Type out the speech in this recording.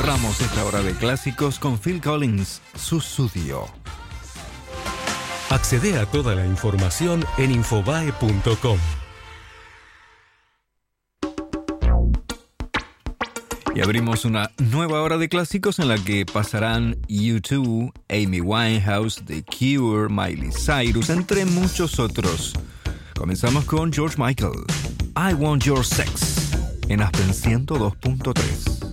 Cerramos esta hora de clásicos con Phil Collins, Sussudio. Accede a toda la información en infobae.com. Y abrimos una nueva hora de clásicos en la que pasarán U2, Amy Winehouse, The Cure, Miley Cyrus, entre muchos otros. Comenzamos con George Michael, I Want Your Sex, en Aspen 102.3.